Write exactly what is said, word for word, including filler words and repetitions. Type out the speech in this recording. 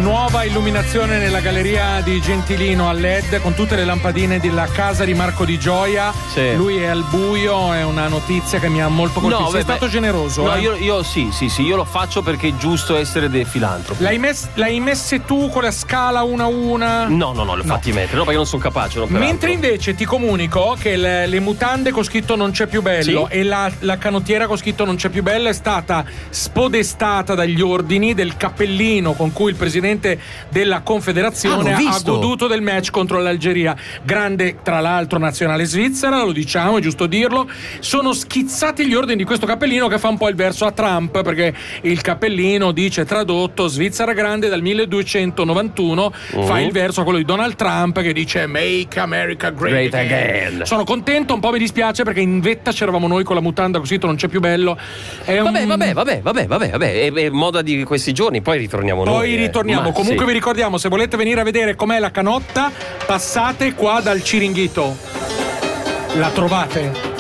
nuova illuminazione nella galleria di Gentilino a L E D con tutte le lampadine della casa di Marco Di Gioia. Sì. Lui è al buio, è una notizia che mi ha molto colpito. No, Sei beh, stato generoso. No, eh? io, io sì, sì, sì, io lo faccio perché è giusto essere dei filantropi. L'hai, mess- l'hai messe tu con la scala una a una? No, no, no, le ho fatti mettere, no, perché non sono capace. No, Mentre invece ti comunico che le, le mutande con scritto non c'è più bello, sì, e la, la canottiera con scritto non c'è più bello è stata spodestata dagli ordini del cappellino con cui il presidente della Confederazione ah, ha goduto del match contro l'Algeria. Grande, tra l'altro, nazionale svizzera, lo diciamo, è giusto dirlo. Sono schizzati gli ordini di questo cappellino che fa un po' il verso a Trump, perché il cappellino dice, tradotto, Svizzera grande dal milleduecentonovantuno, uh-huh. fa il verso a quello di Donald Trump che dice Make America Great, great again. again. Sono contento, un po' mi dispiace perché in vetta c'eravamo noi con la mutanda così non c'è più bello. È vabbè, un... vabbè, vabbè, vabbè, vabbè, vabbè, è, è moda di questi giorni, poi ritorniamo poi noi. Poi ritorniamo. Eh. Comunque sì. vi ricordiamo, se volete venire a vedere com'è la canotta, passate qua dal Ciringhito. La trovate?